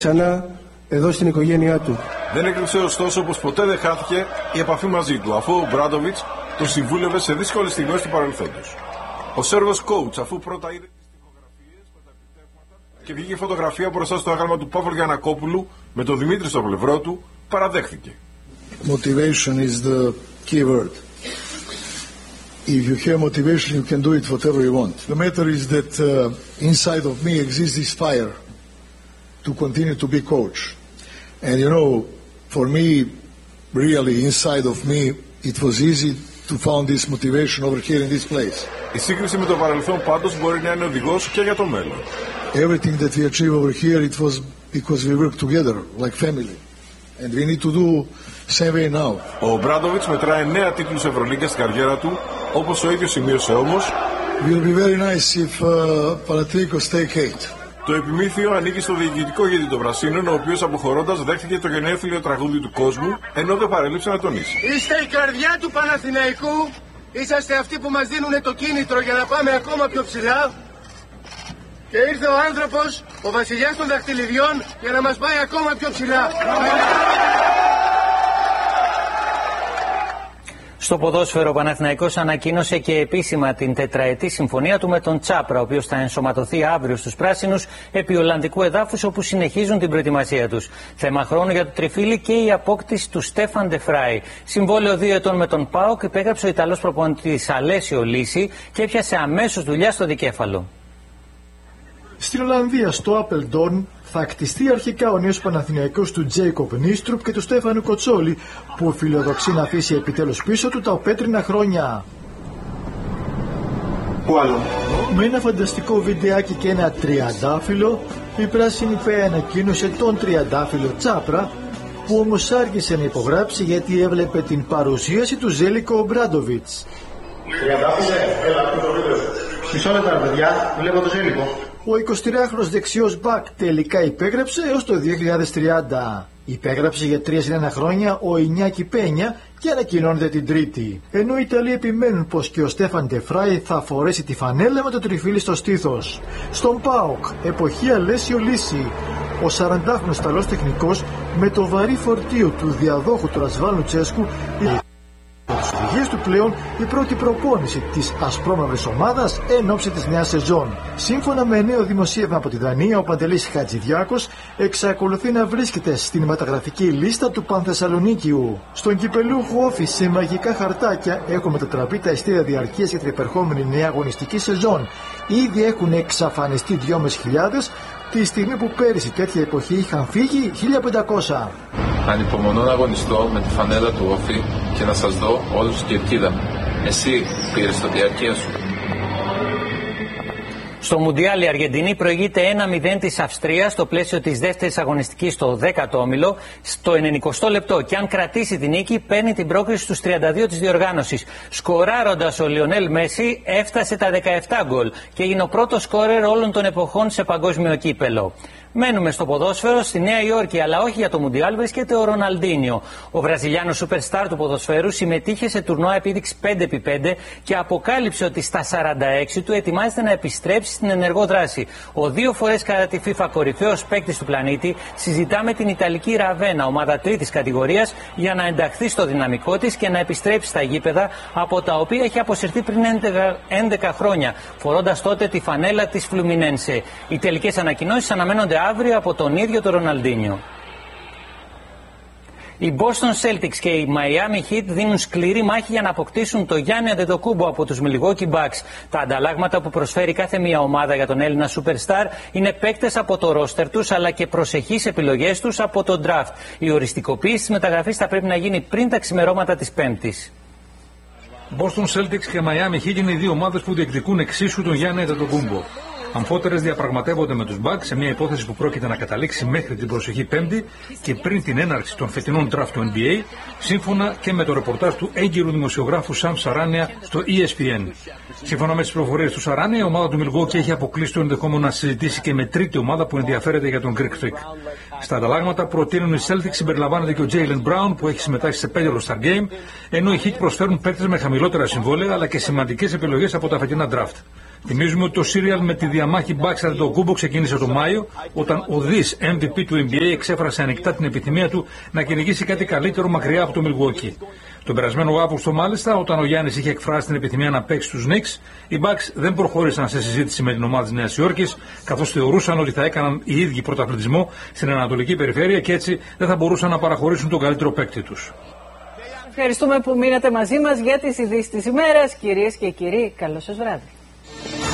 ξανά εδώ στην οικογένειά του. Δεν έκλεισε ωστόσο πως ποτέ δεν χάθηκε η επαφή μαζί του, αφού ο Μπράντοβιτς τον συμβούλευε σε δύσκολες στιγμές του παρελθόντος. Ο Σέρβος coach, αφού πρώτα είδε τις τυπογραφίες με τα επιτεύγματα και βγήκε φωτογραφία μπροστά στο άγαλμα του Παύλου Γιαννακόπουλου με τον Δημήτρη στο πλευρό του, παραδέχτηκε. Motivation is the key word. If you have motivation, you can do it whatever you want. The matter is that inside of me exists this fire to continue to be coach. And you know, for me, really inside of me, it was easy to find this motivation over here in this place. Η σύγκριση με το παρελθόν πάντως μπορεί να είναι οδηγός και για το μέλλον. Everything that we achieved over here, it was because we worked together like family. And we need to do same way now. Ο Μπράντοβιτς μετράει 9 τίτλους Ευρωλίγκα στην καριέρα του, όπως ο ίδιος σημείωσε όμως. Will be very nice if Panathinaikos take 8. Το επιμήθειο ανήκει στο διοικητικό ηγέτη των Πρασίνων, ο οποίος αποχωρώντας δέχτηκε το γενέθλιο τραγούδι του κόσμου, ενώ δεν παρέλειψε να τονίσει. Είστε η καρδιά του Παναθηναϊκού, είσαστε αυτοί που μας δίνουν το κίνητρο για να πάμε ακόμα πιο ψηλά. Και ήρθε ο άνθρωπος, ο βασιλιάς των δαχτυλιδιών, για να μας πάει ακόμα πιο ψηλά. Στο ποδόσφαιρο, ο Παναθηναϊκός ανακοίνωσε και επίσημα την τετραετή συμφωνία του με τον Τσάπρα, ο οποίος θα ενσωματωθεί αύριο στους πράσινους επί Ολλανδικού εδάφους, όπου συνεχίζουν την προετοιμασία τους. Θέμα χρόνου για το τριφύλι και η απόκτηση του Στέφαν ντε Φράι. Συμβόλαιο 2 ετών με τον ΠΑΟΚ υπέγραψε ο Ιταλός προπονητής Αλέσιο Λύση και έπιασε αμέσως δουλειά στο δικέφαλο. Στην Ολλανδία, στο Apeldoorn, θα κτιστεί αρχικά ο νέος Παναθηναϊκός του Τζέικοπ Νίστρουπ και του Στέφανου Κοτσόλη, που φιλοδοξεί να αφήσει επιτέλους πίσω του τα πέτρινα χρόνια. Πού άλλο? Με ένα φανταστικό βιντεάκι και ένα τριαντάφυλλο, η Πράσινη ΠΕ ανακοίνωσε τον τριαντάφυλλο Τσάπρα, που όμως άργησε να υπογράψει γιατί έβλεπε την παρουσίαση του Ζέλικο Μπράντοβιτς. Τριαντάφυλλε, έλα αυτό το βίντεο. Μισό λεπτά, παιδιά, βλέπω το Ζέλικο. Ο 23χρονος δεξιός μπακ τελικά υπέγραψε έως το 2030. Υπέγραψε για 3 χρόνια ο Ινιάκη Πένια και ανακοινώνεται την Τρίτη. Ενώ οι Ιταλοί επιμένουν πως και ο Στέφαν ντε Φράι θα φορέσει τη φανέλα με το τριφύλι στο στήθος. Στον ΠΑΟΚ, εποχή Αλέσιο Λύση, ο 40χρονος Ιταλός τεχνικός με το βαρύ φορτίο του διαδόχου του Ρασβάν Λουτσέσκου, με τις οδηγίες του πλέον η πρώτη προπόνηση της ασπρόμαυρης ομάδας εν ώψη της νέας σεζόν. Σύμφωνα με νέο δημοσίευμα από τη Δανία, ο Παντελής Χατζηδιάκος εξακολουθεί να βρίσκεται στην μεταγραφική λίστα του Πανθεσσαλονίκιου. Στον κυπελούχο όφη σε μαγικά χαρτάκια έχουν μετατραπεί τα ειστήρια διαρκείας για την επερχόμενη νέα αγωνιστική σεζόν. Ήδη έχουν εξαφανιστεί 2.500, τη στιγμή που πέρυσι τέτοια εποχή είχαν φύγει 1.500. Ανυπομονώ να αγωνιστώ με τη φανέλα του όφη και να σας δω όλους και ελπίδα. Εσύ πήρες το διαρκεία σου. Στο Μουντιάλ η Αργεντινή προηγείται 1-0 της Αυστρίας στο πλαίσιο της δεύτερης αγωνιστικής στο 10ο όμιλο στο 90ο λεπτό, και αν κρατήσει την νίκη παίρνει την πρόκριση στους 32 της διοργάνωσης. Σκοράροντας, ο Λιονέλ Μέση έφτασε τα 17 γκολ και έγινε ο πρώτος σκόρερ όλων των εποχών σε παγκόσμιο κύπελο. Μένουμε στο ποδόσφαιρο. Στη Νέα Υόρκη, αλλά όχι για το Μουντιάλ, βρίσκεται ο Ροναλντίνιο. Ο Βραζιλιάνος σούπερστάρ του ποδοσφαίρου συμμετείχε σε τουρνουά επίδειξη 5x5 και αποκάλυψε ότι στα 46 του ετοιμάζεται να επιστρέψει στην ενεργό δράση. Ο 2 φορές κατά τη FIFA κορυφαίος παίκτης του πλανήτη συζητά με την Ιταλική Ραβένα, ομάδα τρίτης κατηγορίας, για να ενταχθεί στο δυναμικό της και να επιστρέψει στα γήπεδα από τα οποία έχει αποσυρθεί πριν 11 χρόνια, φορώντας τότε τη φανέλα της Φλουμινένσε. Οι τελικές ανακοινώσεις αναμένονται αύριο από τον ίδιο τον Ροναλντίνιο. Οι Boston Celtics και οι Miami Heat δίνουν σκληρή μάχη για να αποκτήσουν το Γιάννη Αντετοκούμπο από τους Milwaukee Bucks. Τα ανταλλάγματα που προσφέρει κάθε μία ομάδα για τον Έλληνα Superstar είναι παίκτες από το ρόστερ τους, αλλά και προσεχείς επιλογές τους από το draft. Η οριστικοποίηση της μεταγραφής θα πρέπει να γίνει πριν τα ξημερώματα της Πέμπτης. Boston Celtics και Miami Heat είναι οι δύο ομάδες που διεκδικούν εξίσου τον Γιάννη Αντετοκούμπο. Αμφότερες διαπραγματεύονται με τους Bucks σε μια υπόθεση που πρόκειται να καταλήξει μέχρι την προσεχή Πέμπτη και πριν την έναρξη των φετινών draft του NBA, σύμφωνα και με το ρεπορτάζ του έγκυρου δημοσιογράφου Sam Sarania στο ESPN. Σύμφωνα με τις πληροφορίες του Sarania, η ομάδα του Milwaukee έχει αποκλείσει το ενδεχόμενο να συζητήσει και με τρίτη ομάδα που ενδιαφέρεται για τον Greek Freak. Στα ανταλλάγματα προτείνουν οι Celtics, συμπεριλαμβάνεται και ο Jaylen Brown που έχει συμμετάσχει σε 5 All-Star Game, ενώ οι Heat προσφέρουν παίκτες με χαμηλότερα συμβόλαια αλλά και σημαντικές επιλογές από τα φετινά draft. Θυμίζουμε ότι το σύριαλ με τη διαμάχη Bucks Αντετοκούμπο ξεκίνησε το Μάιο, όταν ο δις MVP του NBA εξέφρασε ανοιχτά την επιθυμία του να κυνηγήσει κάτι καλύτερο μακριά από το Milwaukee. Τον περασμένο Αύγουστο, μάλιστα, όταν ο Γιάννης είχε εκφράσει την επιθυμία να παίξει στους Knicks, οι Bucks δεν προχώρησαν σε συζήτηση με την ομάδα της Νέας Υόρκης, καθώς θεωρούσαν ότι θα έκαναν οι ίδιοι πρωταθλητισμό στην Ανατολική Περιφέρεια και έτσι δεν θα μπορούσαν να παραχωρήσουν τον καλύτερο παίκτη τους. Ευχαριστούμε που μείνατε μαζί μας για τις ειδήσεις της ημέρας. Κυρίες και κύριοι, καλό σας βράδυ.